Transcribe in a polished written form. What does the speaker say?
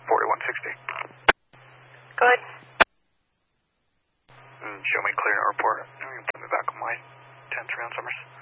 4160. Good. Show me clear to report. Put me back on my 10-3 on Summers.